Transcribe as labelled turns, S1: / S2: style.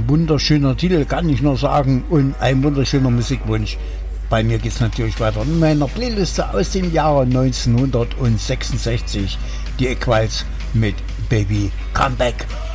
S1: wunderschöner Titel, kann ich nur sagen, und ein wunderschöner Musikwunsch. Bei mir geht es natürlich weiter in meiner Playliste aus dem Jahre 1966, die Equals mit Baby Come Back.